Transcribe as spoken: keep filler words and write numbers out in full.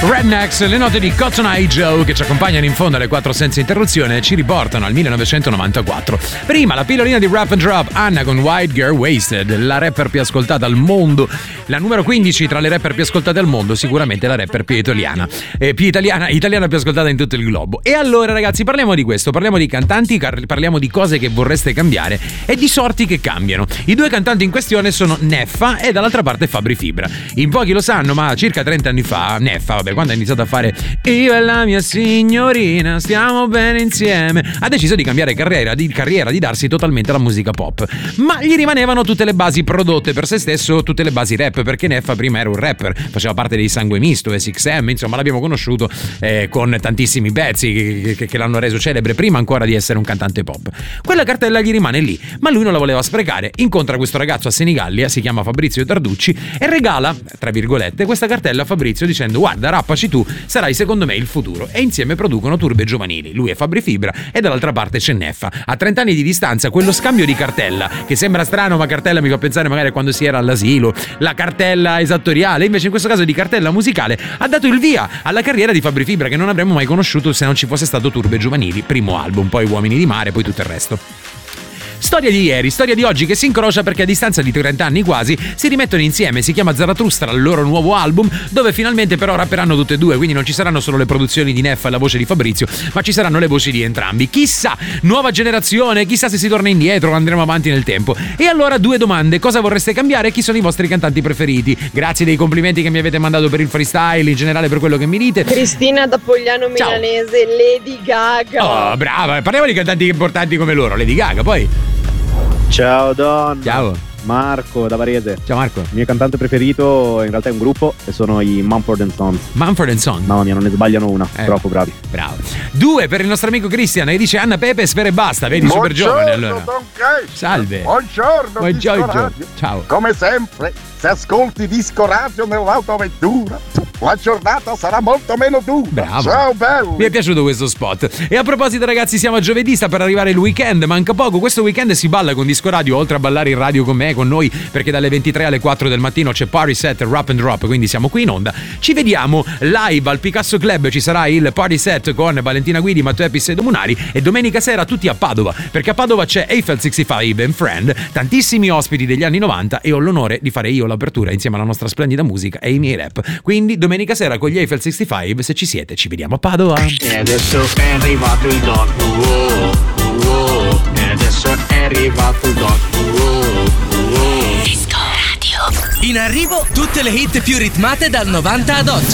Rednecks, le note di Cotton Eye Joe che ci accompagnano in fondo alle quattro senza interruzione ci riportano al millenovecentonovantaquattro. Prima la pillolina di Rap and Drop, Anna con White Girl Wasted, la rapper più ascoltata al mondo, la numero quindici tra le rapper più ascoltate al mondo, sicuramente la rapper più italiana, eh, più italiana, italiana più ascoltata in tutto il globo. E allora ragazzi, parliamo di questo, parliamo di cantanti, parliamo di cose che vorreste cambiare e di sorti che cambiano. I due cantanti in questione sono Neffa e dall'altra parte Fabri Fibra. In pochi lo sanno, ma circa trenta anni fa Neffa, vabbè, quando ha iniziato a fare Io e la mia signorina stiamo bene insieme, ha deciso di cambiare carriera, di carriera, di darsi totalmente alla musica pop, ma gli rimanevano tutte le basi prodotte per se stesso, tutte le basi rap, perché Neffa prima era un rapper, faceva parte dei Sangue Misto e six M, insomma l'abbiamo conosciuto eh, con tantissimi pezzi che, che, che l'hanno reso celebre prima ancora di essere un cantante pop. Quella cartella gli rimane lì, ma lui non la voleva sprecare, incontra questo ragazzo a Senigallia, si chiama Fabrizio Tarducci, e regala, tra virgolette, questa cartella a Fabrizio dicendo guarda, rappaci tu, sarai secondo me il futuro, e insieme producono Turbe Giovanili, lui è Fabri Fibra e dall'altra parte c'è Neffa. A trenta anni di distanza quello scambio di cartella, che sembra strano, ma cartella mi fa pensare magari quando si era all'asilo, la cartella esattoriale, invece in questo caso di cartella musicale, ha dato il via alla carriera di Fabri Fibra che non avremmo mai conosciuto se non ci fosse stato Turbe Giovanili, primo album, poi Uomini di Mare, poi tutto il resto. Storia di ieri, storia di oggi che si incrocia perché a distanza di trenta anni quasi si rimettono insieme, si chiama Zarathustra, il loro nuovo album, dove finalmente però rapperanno tutte e due, quindi non ci saranno solo le produzioni di Neffa e la voce di Fabrizio, ma ci saranno le voci di entrambi. Chissà, nuova generazione, chissà se si torna indietro o andremo avanti nel tempo. E allora due domande: cosa vorreste cambiare e chi sono i vostri cantanti preferiti? Grazie dei complimenti che mi avete mandato per il freestyle, in generale per quello che mi dite. Cristina da Pogliano Milanese, Lady Gaga. Oh, brava, parliamo di cantanti importanti come loro, Lady Gaga, poi. Ciao Don. Ciao. Marco da Varese. Ciao Marco. Il mio cantante preferito in realtà è un gruppo e sono i Mumford and Sons. Mumford and Sons. Mamma mia, non ne sbagliano una. Eh, troppo bravi. Bravo. Due per il nostro amico Cristian che dice Anna Pepe, Sfera e basta. Vedi, Buongiorno, super giovane allora. Don Cash. Salve. Buongiorno, Buongiorno. Disco Radio. Ciao. Come sempre, se ascolti Disco Radio nell'autovettura, la giornata sarà molto meno dura. Bravo. Ciao bello. Mi è piaciuto questo spot. E a proposito ragazzi, siamo a giovedì, sta per arrivare il weekend, manca poco. Questo weekend si balla con Disco Radio, oltre a ballare in radio con me, con noi, perché dalle ventitré alle quattro del mattino c'è Party Set Rap and Drop, quindi siamo qui in onda. Ci vediamo live al Picasso Club, ci sarà il Party Set con Valentina Guidi, Matteo Epis e Domunari, e domenica sera tutti a Padova, perché a Padova c'è Eiffel sessantacinque and Friend, tantissimi ospiti degli anni novanta e ho l'onore di fare io l'apertura insieme alla nostra splendida musica e i miei rap. Quindi domenica sera con gli Eiffel sessantacinque, se ci siete ci vediamo a Padova. E adesso è arrivato il Don, oh, oh, e adesso è arrivato il Don, oh, oh. In arrivo tutte le hit più ritmate dal novanta ad oggi.